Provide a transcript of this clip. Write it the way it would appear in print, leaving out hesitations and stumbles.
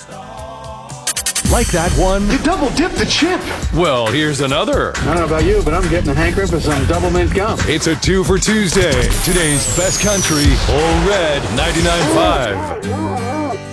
Like that one? You double-dipped the chip. Well, here's another. I don't know about you, but I'm getting a hankering for some double mint gum. It's a 2 for Tuesday. Today's best country, Old Red 99.5.